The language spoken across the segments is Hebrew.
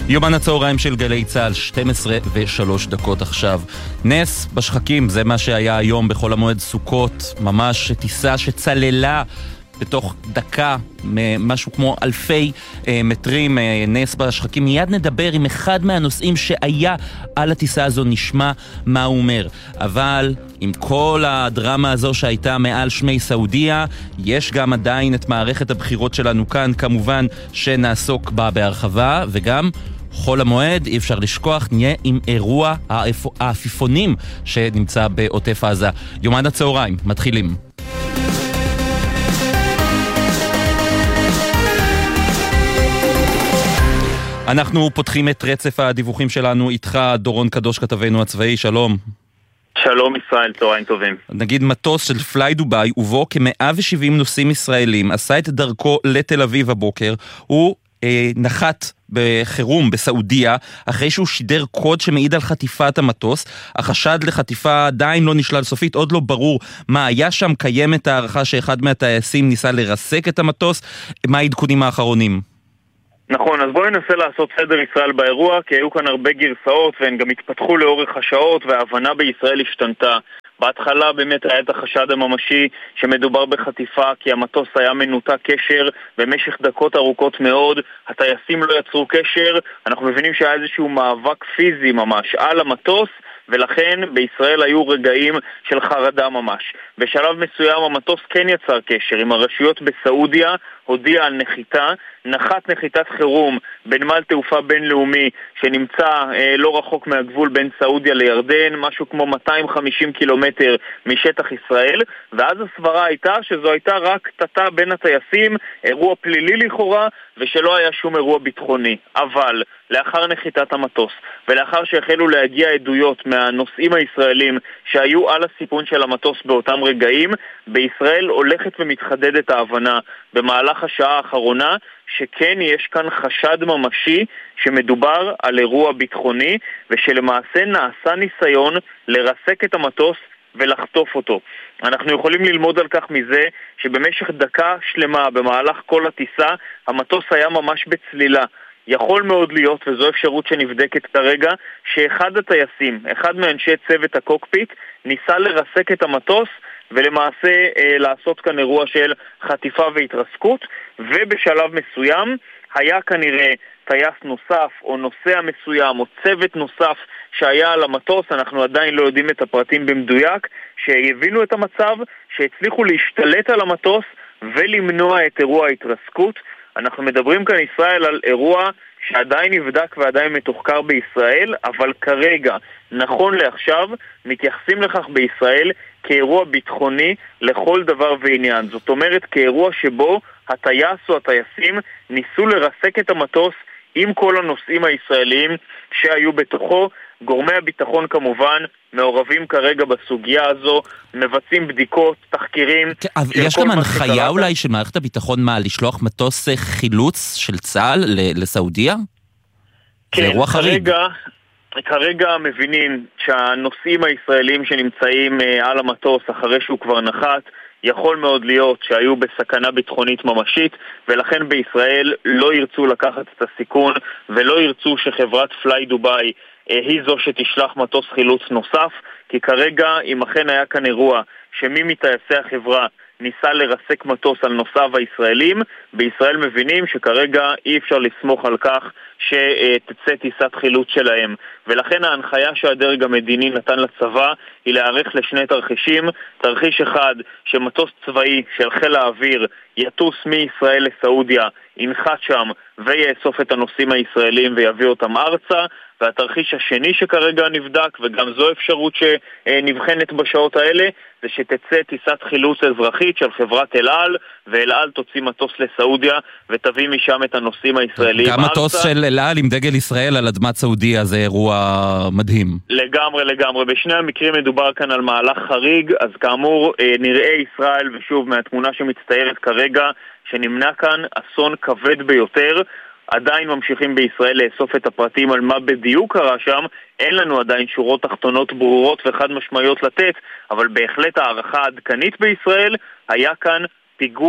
יומן הצהריים של גלי צהל, 12:03 עכשיו. נס בשחקים, זה מה שהיה היום בחול המועד סוכות, ממש טיסה שצללה בתוך דקה, משהו כמו אלפי מטרים, נס בשחקים. מיד נדבר עם אחד מהנושאים שהיה על הטיסה הזו, נשמע מה הוא אומר. אבל עם כל הדרמה הזו שהייתה מעל שמי סעודיה, יש גם עדיין את מערכת הבחירות שלנו כאן, כמובן שנעסוק בה בהרחבה, וגם חול המועד, אי אפשר לשכוח, נהיה עם אירוע העפיפונים שנמצא בעוטף עזה. יומן הצהריים, מתחילים. אנחנו פותחים את רצף הדיווחים שלנו איתך, דורון קדוש, כתבנו הצבאי, שלום. שלום ישראל, צהריים טובים. נגיד מטוס של פליי דוביי, ובו כ-170 נוסעים ישראלים, עשה את דרכו לתל אביב הבוקר, הוא נחת בחירום בסעודיה, אחרי שהוא שידר קוד שמעיד על חטיפת המטוס. החשד לחטיפה עדיין לא נשלל סופית, עוד לא ברור מה היה שם. קיימת הערכה שאחד מהטייסים ניסה לרסק את המטוס. מה העדכונים האחרונים? נכון, אז בואי ננסה לעשות סדר ישראל באירוע, כי היו כאן הרבה גרסאות והן גם התפתחו לאורך השעות, וההבנה בישראל השתנתה. בהתחלה באמת היה את החשד הממשי שמדובר בחטיפה, כי המטוס היה מנותק קשר במשך דקות ארוכות מאוד, הטייסים לא יצרו קשר, אנחנו מבינים שהיה איזשהו מאבק פיזי ממש על המטוס, ולכן בישראל היו רגעים של חרדה ממש. בשלב מסוים המטוס כן יצר קשר עם הרשויות בסעודיה, הודיע על נחיתה, נחת נחיתת חירום בנמל תעופה בינלאומי שנמצא לא רחוק מהגבול בין סעודיה לירדן, משהו כמו 250 קילומטר משטח ישראל, ואז הסברה הייתה שזו הייתה רק קטטה בין הטייסים, אירוע פלילי לכאורה, ושלא היה שום אירוע ביטחוני. אבל לאחר נחיתת המטוס ולאחר שהחלו להגיע עדויות מהנוסעים הישראלים שהיו על הסיפון של המטוס באותם רגעים, בישראל הולכת ומתחדדת ההבנה במהלך השעה האחרונה שכן יש כאן חשד ממשי שמדובר על אירוע ביטחוני, ושלמעשה נעשה ניסיון לרסק את המטוס ולחטוף אותו. אנחנו יכולים ללמוד על כך מזה שבמשך דקה שלמה במהלך כל הטיסה המטוס היה ממש בצלילה. יכול מאוד להיות, וזו אפשרות שנבדקת כרגע, שאחד הטייסים, אחד מאנשי צוות הקוקפיט, ניסה לרסק את המטוס ולמעשה לעשות כאן אירוע של חטיפה והתרסקות, ובשלב מסוים היה כנראה טייס נוסף או נוסע מסוים או צוות נוסף שהיה על המטוס, אנחנו עדיין לא יודעים את הפרטים במדויק, שהבינו את המצב, שהצליחו להשתלט על המטוס ולמנוע את אירוע ההתרסקות. אנחנו מדברים כאן ישראל על אירוע שעדיין נבדק ועדיין מתוחקר בישראל, אבל כרגע, נכון לעכשיו, מתייחסים לכך בישראל כאירוע ביטחוני לכל דבר ועניין. זאת אומרת, כאירוע שבו הטייס או הטייסים ניסו לרסק את המטוס עם כל הנוסעים הישראלים שהיו בתוכו. גורמי הביטחון כמובן מעורבים כרגע בסוגיה הזו, מבצעים בדיקות, תחקירים. יש גם הנחיה אולי של מערכת הביטחון מה, לשלוח מטוס חילוץ של צה"ל לסעודיה? כן, כרגע מבינים שהנוסעים הישראלים שנמצאים על המטוס אחרי שהוא כבר נחת, יכול מאוד להיות שהיו בסכנה ביטחונית ממשית, ולכן בישראל לא ירצו לקחת את הסיכון ולא ירצו שחברת פליי דוביי היא זו שתשלח מטוס חילוץ נוסף, כי כרגע אם אכן היה כאן אירוע שמי מטייסי החברה ניסה לרסק מטוס על נוסעיו הישראלים, בישראל מבינים שכרגע אי אפשר לסמוך על כך שתצא טיסת חילוץ שלהם, ולכן ההנחיה שהדרג המדיני נתן לצבא היא להיערך לשני תרחישים. תרחיש אחד, שמטוס צבאי של חיל האוויר יטוס מישראל לסעודיה, ינחת שם ויאסוף את הנוסעים הישראלים ויביא אותם ארצה, והתרחיש השני שכרגע נבדק, וגם זו אפשרות שנבחנת בשעות האלה, זה שתצא טיסת חילוץ אזרחית של חברת אל על, ואל על תוציא מטוס לסעודיה ותביא משם את הנוסעים הישראלים גם מטוס של אל על עם דגל ישראל על אדמת סעודיה, זה אירוע מדהים. לגמרי. בשני המקרים מדובר כאן על מהלך חריג, אז כאמור נראה ישראל, ושוב מהתמונה שמצטיירת כרגע, שנמנע כאן אסון כבד ביותר. עדיין ממשיכים בישראל לאסוף את הפרטים על מה בדיוק קרה שם, אין לנו עדיין שורות תחתונות ברורות וחד משמעיות לתת, אבל בהחלט הערכה עדכנית בישראל היה כאן פיגוע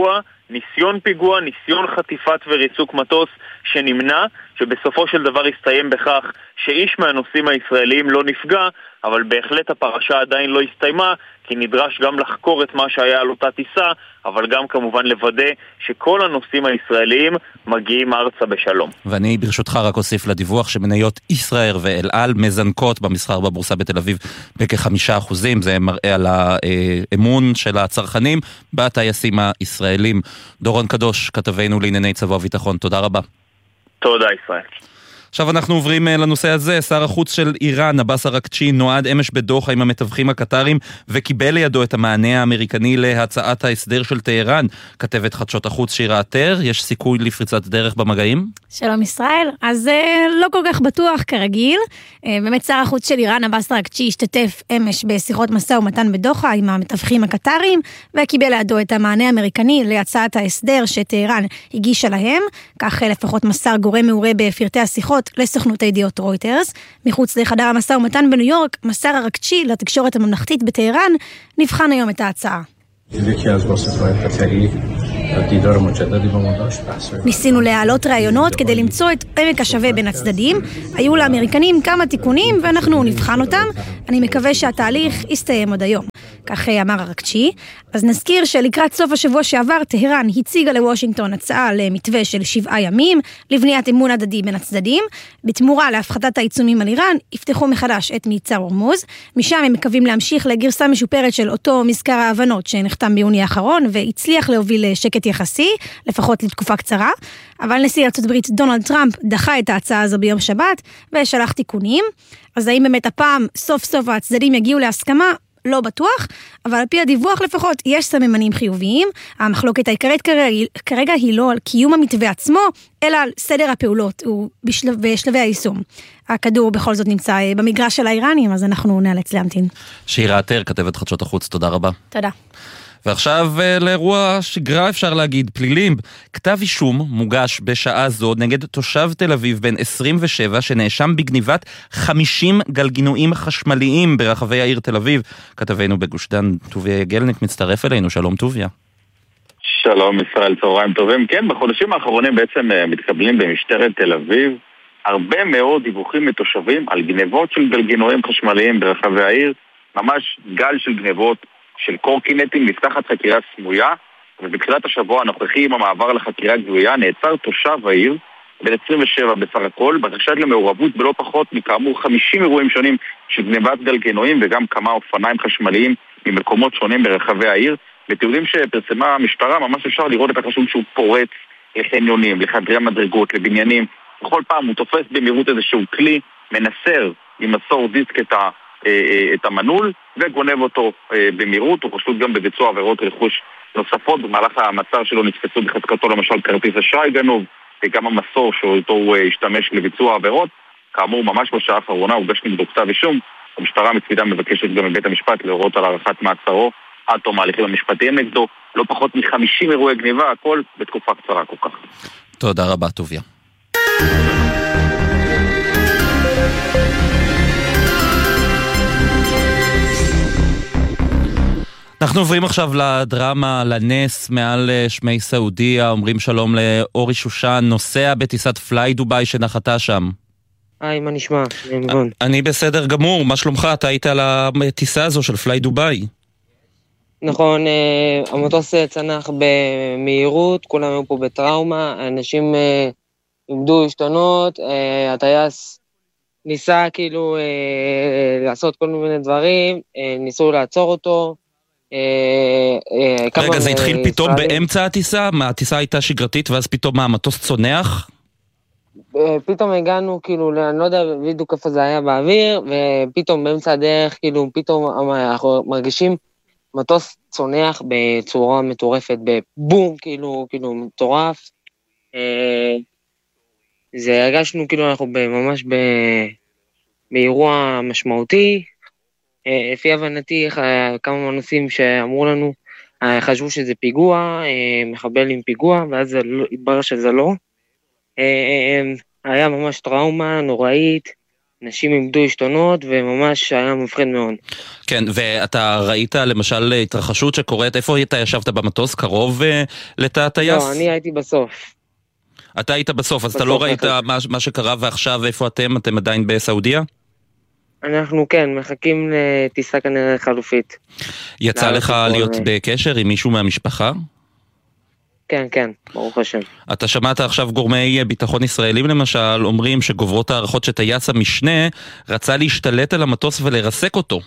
ניסיון פיגוע, ניסיון חטיפת וריסוק מטוס שנמנע, שבסופו של דבר הסתיים בכך שאיש מהנוסעים הישראלים לא נפגע, אבל בהחלט הפרשה עדיין לא הסתיימה, כי נדרש גם לחקור את מה שהיה על אותה טיסה, אבל גם כמובן לוודא שכל הנוסעים הישראלים מגיעים ארצה בשלום. ואני ברשותך רק אוסיף לדיווח שמניות ישראייר ואל על מזנקות במסחר בבורסה בתל אביב בכ5%, זה מראה על האמון של הצרכנים בטייסים הישראלים. דורון קדוש, כתבנו לענייני צבא וביטחון, תודה רבה. תודה ישראל. עכשיו אנחנו עוברים לנושא הזה. שר החוץ של איראן, עבאס אראקצ'י, נועד אמש בדוחה עם המתווכים הקטרים וקיבל לידו את המענה האמריקני להצעת ההסדר של טהרן. כתבת חדשות החוץ שירה עטר, יש סיכוי לפריצת דרך במגעים? שלום ישראל, אז לא כל כך בטוח כרגיל. באמת שר החוץ של איראן, עבאס אראקצ'י, השתתף אמש בשיחות משא ומתן בדוחה עם המתווכים הקטרים וקיבל לידו את המענה האמריקני להצעת ההסדר שטהרן הגישה להם. כך לפחות מסר גורם מעורה בפרטי השיחות לסוכנות הידיעות רויטרס. מחוץ לחדר המשא ומתן בניו יורק, מסר אראקצ'י לתקשורת הממלכתית בטהרן, נבחן היום את ההצעה. ניסינו להעלות רעיונות כדי למצוא את עמק השווה בין הצדדים. היו לאמריקנים כמה תיקונים ואנחנו נבחן אותם. אני מקווה שהתהליך יסתיים עוד היום. כך אמר אראקצ'י. אז נזכיר שלקראת סוף השבוע שעבר טהרן הציגה לוושינגטון הצעה למתווה של 7 ימים לבניית אמון הדדי בין הצדדים. בתמורה להפחתת העיצומים על איראן יפתחו מחדש את מבצע הורמוז. משם הם מקווים להמשיך לגרסה משופרת של אותו מזכר ההבנות שנחתם ביוני האחרון והצליח להוביל לשקט יחסי, לפחות לתקופה קצרה. אבל נשיא ארצות הברית דונלד טראמפ דחה את ההצעה הזו ביום שבת ושלח תיקונים. אז האם באמת הפעם סוף סוף הצדדים יגיעו להסכמה? לא בטוח, אבל על פי הדיווח לפחות יש סממנים חיוביים. המחלוקת העיקרית כרגע היא לא על קיום המתווה עצמו, אלא על סדר הפעולות בשלבי היישום. הכדור בכל זאת נמצא במגרש של האיראנים, אז אנחנו נאלץ להמתין. שירה עטר, כתבת חדשות החוץ, תודה רבה. תודה. ועכשיו לאירוע שגרה אפשר להגיד, פלילים. כתב אישום מוגש בשעה זו נגד תושב תל אביב בן 27 שנאשם בגניבת 50 גלגינועים חשמליים ברחבי העיר תל אביב. כתבנו בגוש דן טוביה גלניק מצטרף אלינו, שלום טוביה. שלום ישראל, צהריים טובים. כן, בחודשים האחרונים בעצם מתקבלים במשטרת תל אביב הרבה מאוד דיווחים מתושבים על גניבות של גלגינועים חשמליים ברחבי העיר, ממש גל של גניבות של קורקינטים. נפתחת חקירה סמויה, ובתחילת השבוע הנוכחי עם המעבר לחקירה גלויה נעצר תושב העיר בן 27 בסך הכל בחשד למעורבות בלא פחות מכאמור 50 אירועים שונים של גניבת גלגינועים וגם כמה אופניים חשמליים ממקומות שונים ברחבי העיר. בתיעודים שפרסמה המשטרה ממש אפשר לראות את החשוד שהוא פורץ לחניונים, לחדרי מדרגות, לבניינים. בכל פעם הוא תופס במהירות איזשהו כלי, מנסר עם מסור דיסק את המנעול וגונב אותו במהירות. הוא חשוד גם בביצוע עבירות רכוש נוספות. במהלך המעצר שלו נתפסו בחזקתו למשל כרטיס אשראי גנוב וגם המסור שאותו הוא השתמש לביצוע עבירות. כאמור ממש בשעה האחרונה הוגש נגדו כתב אישום. המשטרה מצדה מבקשת גם מבית המשפט להורות על הארכת מעצרו עד תום ההליכים המשפטיים נגדו. לא פחות מ50 אירועי גניבה, הכל בתקופה קצרה כל כך. תודה רבה טוביה. אנחנו עוברים עכשיו לדרמה, לנס מעל שמי סעודיה. אומרים שלום לאורי שושן, נוסע בטיסת פליי דוביי שנחתה שם. היי, מה נשמע? אני בסדר גמור, מה שלומך? אתה היית על הטיסה הזו של פליי דוביי. נכון, המטוס צנח במהירות, כולם היו פה בטראומה, אנשים איבדו השתנות, הטייס ניסה כאילו לעשות כל מיני דברים, ניסו לעצור אותו. רגע, זה התחיל פתאום באמצע הטיסה? הטיסה הייתה שגרתית ואז פתאום המטוס צונח? פתאום הגענו, כאילו, אני לא יודע בדיוק איפה זה היה באוויר, ופתאום באמצע הדרך, כאילו, פתאום אנחנו מרגישים מטוס צונח בצורה מטורפת, בבום, כאילו מטורף. זה הרגשנו, כאילו, אנחנו ממש באירוע משמעותי. לפי הבנתי, כמה נושאים שאמרו לנו, חשבו שזה פיגוע, מחבל עם פיגוע, ואז התברר שזה לא. היה ממש טראומה נוראית, אנשים איבדו עשתונות, וממש היה מפחיד מאוד. כן, ואתה ראית למשל התרחשות שקורית, איפה אתה ישבת במטוס? קרוב לתא הטייס? לא, אני הייתי בסוף. אתה היית בסוף, אז אתה לא ראית מה שקרה ועכשיו איפה אתם? אתם עדיין בסעודיה? אנחנו כן, מחכים לטיסה כנראה חלופית. יצא לך להיות בקשר עם מישהו מהמשפחה? כן, כן, ברוך השם. אתה שמעת עכשיו גורמי ביטחון ישראלים למשל, אומרים שגוברות הערכות שטייס המשנה רצה להשתלט על המטוס ולרסק אותו.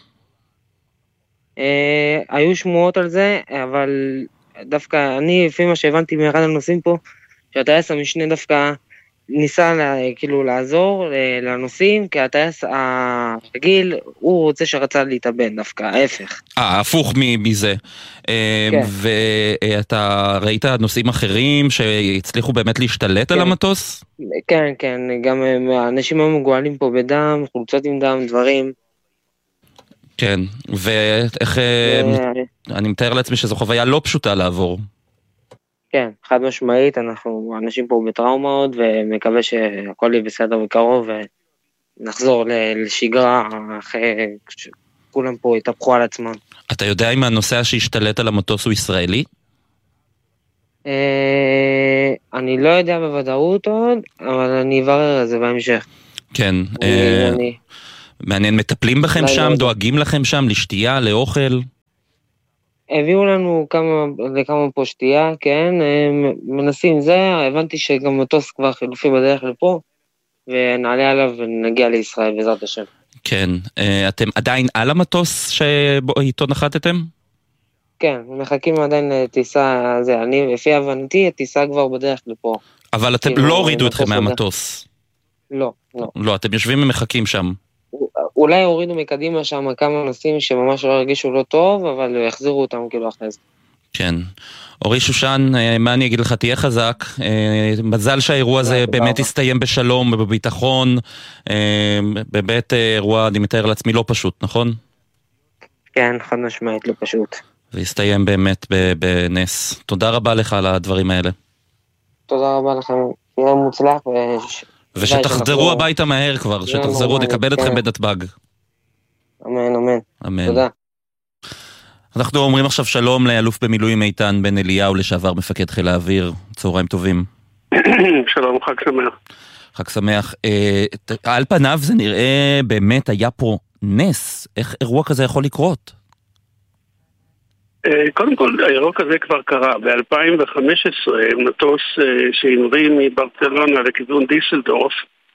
היו שמועות על זה, אבל דווקא אני, לפי מה שהבנתי מאחד הנושאים פה, שהטייס המשנה דווקא ניסה כאילו לעזור לנוסעים, כי הטייס הרגיל, הוא רוצה שרצה להתאבד דווקא, ההפך. הפוך מזה. כן. ואתה ראית נוסעים אחרים שהצליחו באמת להשתלט על המטוס? כן, כן, גם האנשים היו מגועלים פה בדם, חולצות עם דם, דברים. כן, ואיך... אני מתאר לעצמי שזו חוויה לא פשוטה לעבור. כן, חד משמעית, אנחנו אנשים פה בטראומה עוד, ומקווה שהכל יהיה בסדר בקרוב, ונחזור לשגרה אחרי שכולם פה יתהפכו על עצמם. אתה יודע אם הנוסע שהשתלט על המטוס הוא ישראלי? אני לא יודע בוודאות עוד, אבל אני אברר על זה בהמשך. כן, מעניין, מטפלים בכם שם, דואגים לכם שם לשתייה, לאוכל? הביאו לנו לכמה פה שתייה, כן, מנסים זה, הבנתי שגם מטוס כבר חילופי בדרך לפה, ונעלה עליו ונגיע לישראל בעזרת השם. כן, אתם עדיין על המטוס שאיתו נחתתם? כן, מחכים עדיין לטיסה, אני לפי הבנתי, הטיסה כבר בדרך לפה. אבל אתם לא הורידו אתכם מהמטוס? לא, לא. לא, אתם יושבים ומחכים שם. אולי הורידו מקדימה שם כמה נושאים שממש לא הרגישו לא טוב, אבל יחזירו אותם כאילו אחרי זה. כן. אורי שושן, מה אני אגיד לך, תהיה חזק. מזל שהאירוע הזה באמת יסתיים בשלום ובביטחון. באמת אירוע, אני מתאר לעצמי, לא פשוט, נכון? כן, חד משמעית, לא פשוט. ויסתיים באמת בנס. תודה רבה לך על הדברים האלה. תודה רבה לכם. יהיה מוצלח ושתחזרו הביתה מהר כבר, שתחזרו, נקבל אתכם בנתב"ג. אמן, אמן. אמן. תודה. אנחנו אומרים עכשיו שלום לאלוף במילואים איתן בן אליהו, לשעבר מפקד חיל האוויר. צהריים טובים. שלום, חג שמח. חג שמח. על פניו זה נראה באמת היה פה נס. איך אירוע כזה יכול לקרות? קודם כל, האירוע כזה כבר קרה. ב-2015 מטוס שהמריא מברצלונה לכיוון דיסלדורף,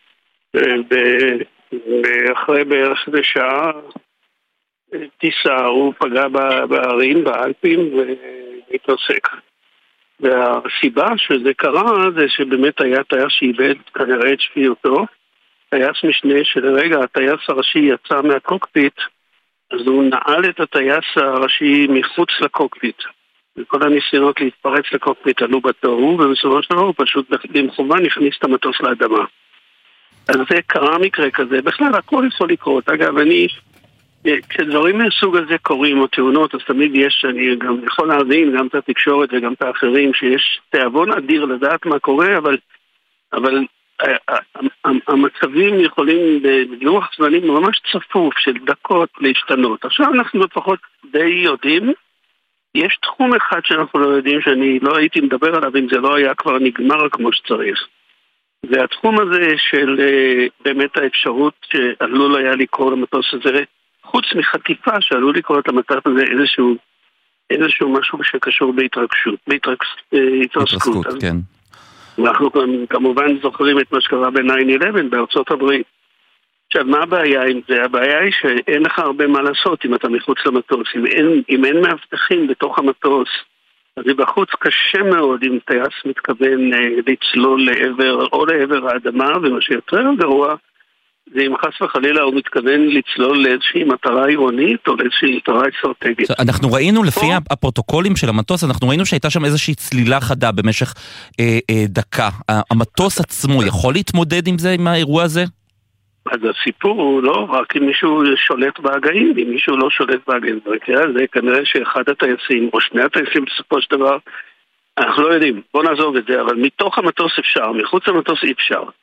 אחרי בערך שעה טיסה, הוא פגע בערים, באלפים, והתרסק. והסיבה שזה קרה זה שבאמת היה טייס שאיבד כנראה את שפיותו. טייס משנה שלרגע הטייס הראשי יצא מהקוקפיט, אז הוא נעל את הטייס הראשי מחוץ לקוקפיט. וכל הניסיונות להתפרץ לקוקפיט עלו בתוהו, ובסופו של דבר הוא פשוט במכוון הכניס את המטוס לאדמה. אז זה קרה מקרה כזה. בכלל, הכל יכול לקרות. אגב, כשדברים מהסוג הזה קורים, או תאונות, אז תמיד יש, אני גם יכול להבין, גם את התקשורת וגם את האחרים, שיש תיאבון אדיר לדעת מה קורה, אבל המצבים יכולים בלוח זמנים ממש צפוף של דקות להשתנות. עכשיו אנחנו לפחות די יודעים, יש תחום אחד שאנחנו לא יודעים, שאני לא הייתי מדבר עליו אם זה לא היה כבר נגמר כמו שצריך. זה התחום הזה של באמת האפשרות שעלול היה לקרוא למטוס הזה, חוץ מחטיפה שעלול לקרוא את המטוס הזה איזשהו משהו שקשור בהתרסקות. כן. ואנחנו כמובן זוכרים את מה שקרה ב-9/11 בארצות הברית. עכשיו, מה הבעיה עם זה? הבעיה היא שאין לך הרבה מה לעשות אם אתה מחוץ למטוס. אם אין מאבטחים בתוך המטוס, אז בחוץ קשה מאוד אם טייס מתכוון לצלול לעבר האדמה, ומה שיותר גרוע, זה אם חס וחלילה הוא מתכוון לצלול לאיזושהי מטרה עירונית או לאיזושהי מטרה אסטרטגית. אנחנו ראינו לפי הפרוטוקולים של המטוס, אנחנו ראינו שהייתה שם איזושהי צלילה חדה במשך דקה. המטוס עצמו יכול להתמודד עם זה, עם האירוע הזה? אז הסיפור הוא לא רק אם מישהו שולט בהגאים, אם מישהו לא שולט בהגאים. זה כנראה שאחד הטייסים או שני הטייסים בסופו של דבר, אנחנו לא יודעים, בוא נעזוב את זה, אבל מתוך המטוס אפשר, מחוץ למטוס אי אפשר.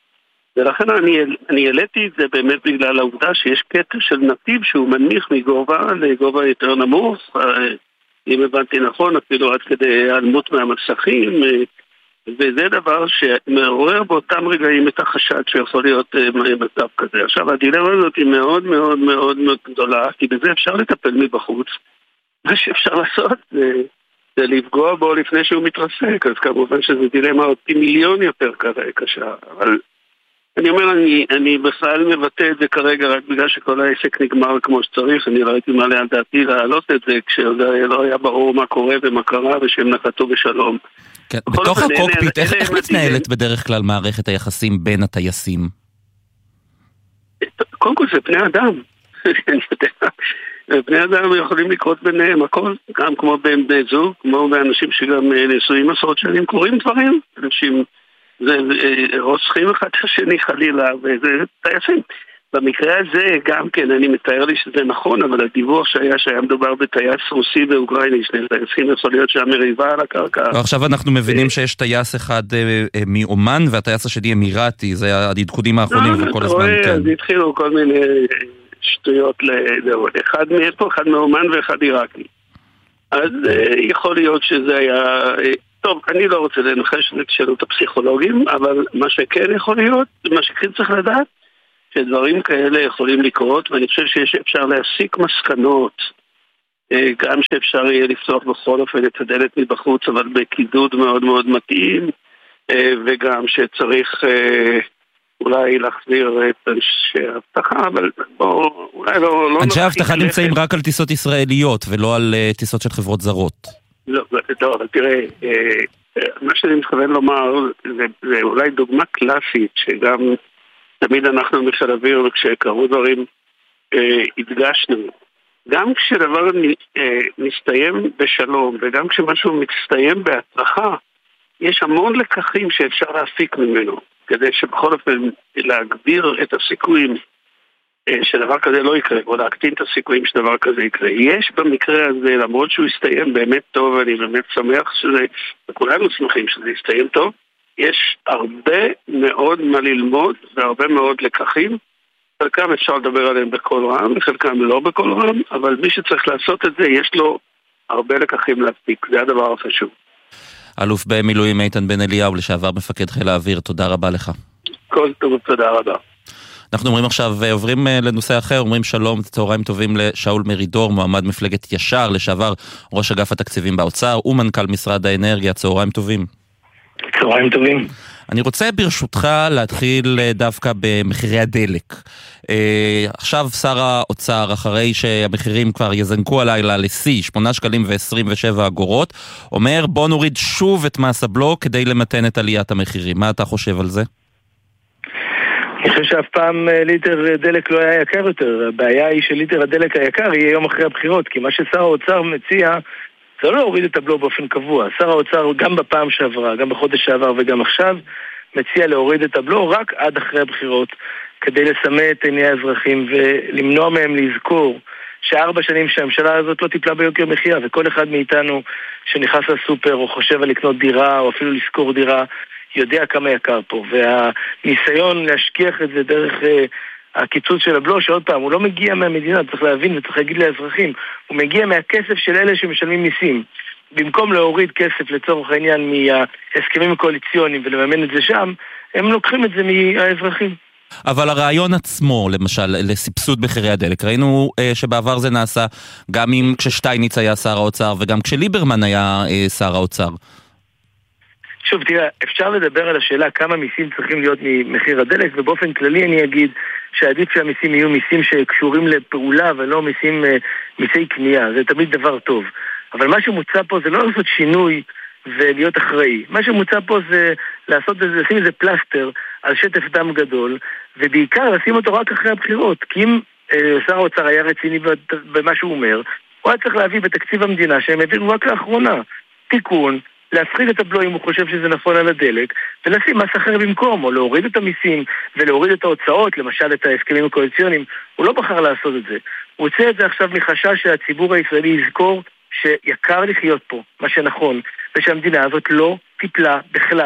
ולכן אני העליתי את זה באמת בגלל העובדה שיש קטע של נתיב שהוא מנמיך מגובה לגובה יותר נמוך, אם הבנתי נכון, אפילו עד כדי היעלמות מהמסכים, וזה דבר שמעורר באותם רגעים את החשד שיכול להיות מצב כזה. עכשיו, הדילמה הזאת היא מאוד מאוד מאוד מאוד גדולה, כי בזה אפשר לטפל מבחוץ. מה שאפשר לעשות זה לפגוע בו לפני שהוא מתרסק, אז כמובן שזה דילמה עוד פי מיליון יותר קשה, אבל אני אומר, אני בכלל מבטא את זה כרגע רק בגלל שכל העסק נגמר כמו שצריך. אני לא הייתי מעלה על דעתי להעלות את זה כשלא היה ברור מה קורה ומה קרה ושהם נחתו בשלום. כן, בתוך הקוקפיט, איך מתנהלת בדרך כלל מערכת היחסים בין הטייסים? קודם כל זה בני אדם. בני אדם יכולים לקרות ביניהם הכל, גם כמו בין בני זוג, כמו באנשים שגם נשואים עשרות שנים קוראים דברים, אנשים רוצחים אחד השני חלילה, וזה טייסים. במקרה הזה גם כן, אני מתאר לי שזה נכון, אבל הדיווח שהיה מדובר בטייס רוסי ואוקראיני, שני טייסים, יכול להיות שהמריבה על הקרקע. עכשיו אנחנו מבינים שיש טייס אחד מאומן, והטייס השני אמירתי, זה העדכונים האחרונים וכל הזמן. אז התחילו כל מיני שטויות, אחד מאיפה, אחד מאומן ואחד עיראקי. אז יכול להיות שזה היה... טוב, אני לא רוצה לנחש את שאלות הפסיכולוגים, אבל מה שכן יכול להיות, מה שכן צריך לדעת, שדברים כאלה יכולים לקרות, ואני חושב שאפשר להסיק מסקנות, גם שאפשר יהיה לפתוח בכל אופן את הדלת מבחוץ, אבל בקידוד מאוד מאוד מתאים, וגם שצריך אולי להחזיר את אנשי ההבטחה, אבל אולי לא... אנשי ההבטחה נמצאים רק על טיסות ישראליות, ולא על טיסות של חברות זרות. לא, אבל תראה, מה שאני מתכוון לומר, זה אולי דוגמה קלאסית, שגם תמיד אנחנו בחיל אוויר, וכשקרו דברים, הדגשנו. גם כשדבר מסתיים בשלום, וגם כשמשהו מסתיים בהצלחה, יש המון לקחים שאפשר להפיק ממנו, כדי שבכל אופן להגביר את הסיכויים שדבר כזה לא יקרה, או להקטין את הסיכויים שדבר כזה יקרה. יש במקרה הזה, למרות שהוא יסתיים באמת טוב, אני באמת שמח שזה, וכולנו שמחים שזה יסתיים טוב, יש הרבה מאוד מה ללמוד, והרבה מאוד לקחים, חלקם אפשר לדבר עליהם בכל רם, וחלקם לא בכל רם, אבל מי שצריך לעשות את זה, יש לו הרבה לקחים להספיק, זה הדבר החשוב. אלוף במילואים איתן בן אליהו, לשעבר מפקד חיל האוויר, תודה רבה לך. כל טוב, תודה רבה. אנחנו אומרים עכשיו, עוברים לנושא אחר, אומרים שלום, צהריים טובים לשאול מרידור, מועמד מפלגת ישר, לשעבר ראש אגף התקציבים באוצר, ומנכ"ל משרד האנרגיה, צהריים טובים. צהריים טובים. אני רוצה ברשותך להתחיל דווקא במחירי הדלק. עכשיו שר האוצר, אחרי שהמחירים כבר יזנקו הלילה ל-C, 8 שקלים ו-27 אגורות, אומר בוא נוריד שוב את מס הבלו כדי למתן את עליית המחירים. מה אתה חושב על זה? אני חושב שאף פעם ליטר דלק לא היה יקר יותר. הבעיה היא שליטר הדלק היקר יהיה יום אחרי הבחירות, כי מה ששר האוצר מציע זה לא להוריד את הבלו באופן קבוע. שר האוצר גם בפעם שעברה, גם בחודש שעבר וגם עכשיו, מציע להוריד את הבלו רק עד אחרי הבחירות, כדי לסמא את עיני האזרחים ולמנוע מהם לזכור ש4 שנים שהממשלה הזאת לא טיפלה ביוקר מחיה, וכל אחד מאיתנו שנכנס לסופר או חושב על לקנות דירה או אפילו לשכור דירה, יודע כמה יקר פה. והניסיון להשכיח את זה דרך הקיצוץ של הבלו, שעוד פעם, הוא לא מגיע מהמדינה, צריך להבין וצריך להגיד לאזרחים, הוא מגיע מהכסף של אלה שמשלמים מיסים. במקום להוריד כסף לצורך העניין מההסכמים הקואליציוניים ולממן את זה שם, הם לוקחים את זה מהאזרחים. אבל הרעיון עצמו, למשל, לסבסוד מחירי הדלק, ראינו שבעבר זה נעשה גם כששטייניץ היה שר האוצר וגם כשליברמן היה שר האוצר. שוב, תראה, אפשר לדבר על השאלה כמה מיסים צריכים להיות ממחיר הדלק, ובאופן כללי אני אגיד שעדיף שהמיסים יהיו מיסים שקשורים לפעולה ולא מיסי קנייה, זה תמיד דבר טוב. אבל מה שמוצע פה זה לא לעשות שינוי ולהיות אחראי. מה שמוצע פה זה לשים איזה פלסטר על שטף דם גדול, ובעיקר לשים אותו רק אחרי הבחירות. כי אם שר האוצר היה רציני במה שהוא אומר, הוא היה צריך להביא בתקציב המדינה שהם העבירו רק לאחרונה תיקון, להפחית את הבלו אם הוא חושב שזה נכון על הדלק, ולשים מס אחר במקום, או להוריד את המיסים ולהוריד את ההוצאות, למשל את ההסכמים הקואליציוניים. הוא לא בחר לעשות את זה. הוא עושה את זה עכשיו מחשש שהציבור הישראלי יזכור שיקר לחיות פה, מה שנכון, ושהמדינה הזאת לא טיפלה בכלל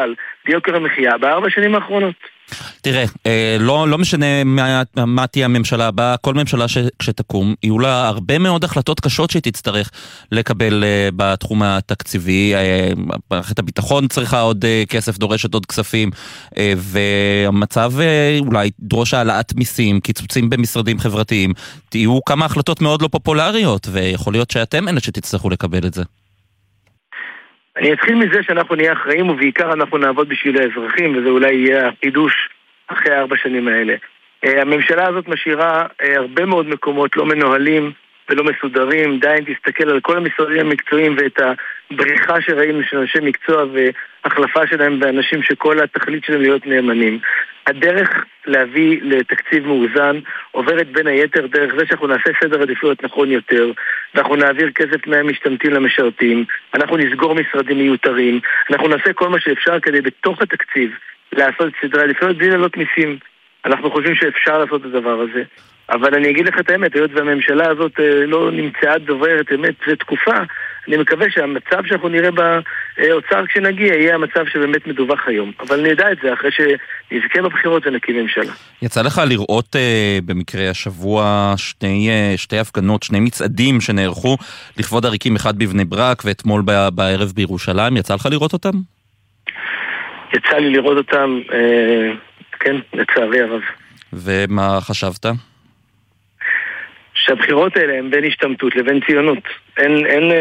ביוקר המחיה ב4 שנים האחרונות. תראה, לא משנה מה תהיה הממשלה הבאה, כל ממשלה שתקום, יהיו לה הרבה מאוד החלטות קשות שהיא תצטרך לקבל בתחום התקציבי. מערכת הביטחון צריכה עוד כסף, דורשת עוד כספים, והמצב אולי דרוש העלאת מיסים, קיצוצים במשרדים חברתיים. תהיו כמה החלטות מאוד לא פופולריות, ויכול להיות שאתם אלה שתצטרכו לקבל את זה. אני אתחיל מזה שאנחנו נהיה אחראים, ובעיקר אנחנו נעבוד בשביל האזרחים, וזה אולי יהיה החידוש אחרי 4 שנים האלה. הממשלה הזאת משאירה הרבה מאוד מקומות לא מנוהלים ולא מסודרים. די אם תסתכל על כל המשרדים המקצועיים ואת הבריחה שראינו של אנשי מקצוע והחלפה שלהם באנשים שכל התכלית שלהם להיות נאמנים. הדרך להביא לתקציב מאוזן עוברת בין היתר דרך זה שאנחנו נעשה סדר עדיפויות נכון יותר, ואנחנו נעביר כסף מהמשתמטים למשרתים, אנחנו נסגור משרדים מיותרים, אנחנו נעשה כל מה שאפשר כדי בתוך התקציב לעשות את סדרי עדיפויות בלי לעלות מיסים. אנחנו חושבים שאפשר לעשות את הדבר הזה, אבל אני אגיד לך את האמת, היות והממשלה הזאת לא נמצאה דוברת אמת זה תקופה, אני מקווה שהמצב שאנחנו נראה באוצר כשנגיע יהיה המצב שבאמת מדווח היום, אבל נדע את זה אחרי שנזכה בבחירות ונקים ממשלה. יצא לך לראות במקרה השבוע שתי הפגנות, 2 מצעדים שנערכו לכבוד עריקים, אחד בבני ברק ואתמול בערב בירושלים, יצא לך לראות אותם? יצא לי לראות אותם, כן, לצערי הרב. ומה חשבת? שהבחירות האלה הן בין השתמטות לבין ציונות. אין